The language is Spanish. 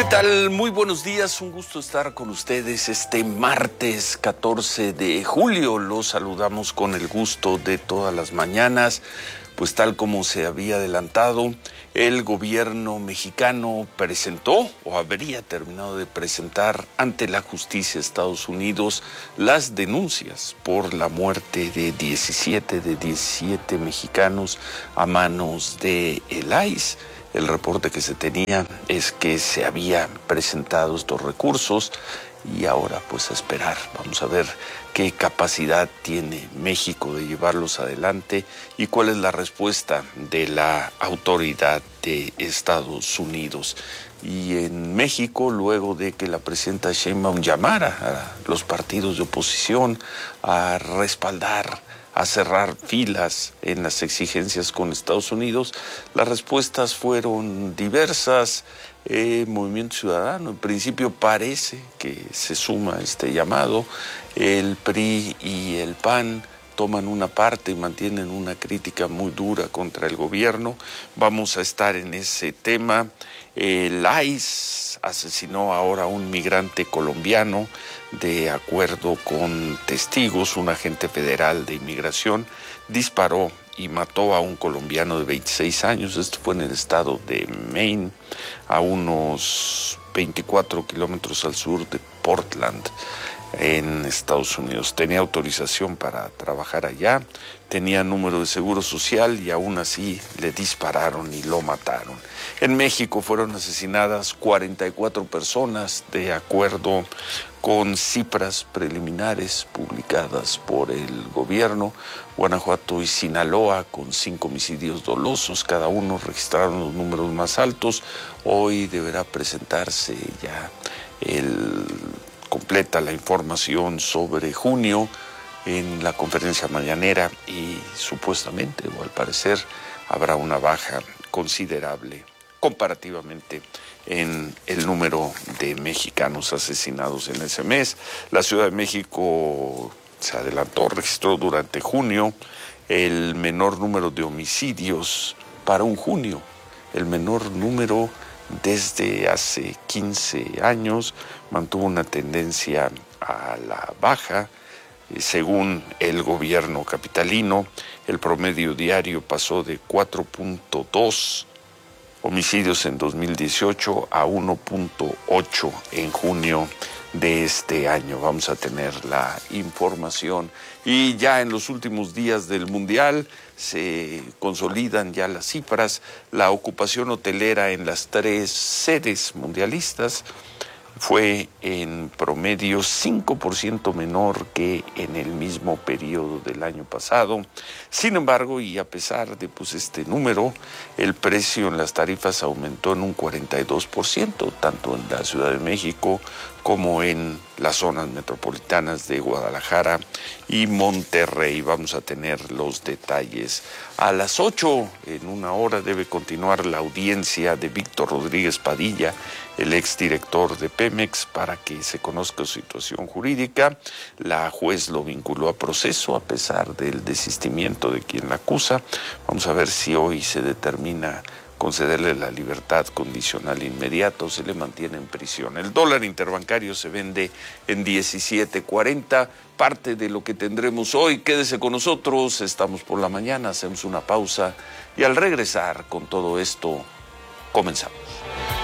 tal? Muy buenos días, un gusto estar con ustedes este martes 14 de julio. Los saludamos con el gusto de todas las mañanas. Pues tal como se había adelantado, el gobierno mexicano presentó o habría terminado de presentar ante la justicia de Estados Unidos las denuncias por la muerte de 17 mexicanos a manos de el ICE. El reporte que se tenía es que se habían presentado estos recursos y ahora pues a esperar. Vamos a ver qué capacidad tiene México de llevarlos adelante y cuál es la respuesta de la autoridad de Estados Unidos. Y en México, luego de que la presidenta Sheinbaum llamara a los partidos de oposición a respaldar, a cerrar filas en las exigencias con Estados Unidos, las respuestas fueron diversas. Movimiento Ciudadano, en principio parece que se suma a este llamado. El PRI y el PAN toman una parte y mantienen una crítica muy dura contra el gobierno. Vamos a estar en ese tema. El ICE asesinó ahora a un migrante colombiano. De acuerdo con testigos, un agente federal de inmigración disparó y mató a un colombiano de 26 años. Esto fue en el estado de Maine, a unos 24 kilómetros al sur de Portland, en Estados Unidos. Tenía autorización para trabajar allá, tenía número de seguro social y aún así le dispararon y lo mataron. En México fueron asesinadas 44 personas de acuerdo con cifras preliminares publicadas por el gobierno. Guanajuato y Sinaloa, con 5 homicidios dolosos, cada uno registraron los números más altos. Hoy deberá presentarse ya completa la información sobre junio en la conferencia mañanera y supuestamente, o al parecer, habrá una baja considerable comparativamente en el número de mexicanos asesinados en ese mes. La Ciudad de México se adelantó, registró durante junio el menor número de homicidios para un junio, el menor número desde hace 15 años, mantuvo una tendencia a la baja. Según el gobierno capitalino, el promedio diario pasó de 4.2 homicidios en 2018 a 1.8 en junio de este año. Vamos a tener la información. Y ya en los últimos días del Mundial se consolidan ya las cifras. La ocupación hotelera en las 3 sedes mundialistas fue en promedio 5% menor que en el mismo periodo del año pasado. Sin embargo, y a pesar de este número, el precio en las tarifas aumentó en un 42%, tanto en la Ciudad de México como en las zonas metropolitanas de Guadalajara y Monterrey. Vamos a tener los detalles. A las 8, en una hora, debe continuar la audiencia de Víctor Rodríguez Padilla, el exdirector de Pemex, para que se conozca su situación jurídica. La juez lo vinculó a proceso a pesar del desistimiento de quien la acusa. Vamos a ver si hoy se determina concederle la libertad condicional inmediata o se le mantiene en prisión. El dólar interbancario se vende en 17.40, parte de lo que tendremos hoy. Quédese con nosotros, estamos por la mañana, hacemos una pausa y al regresar con todo esto, comenzamos.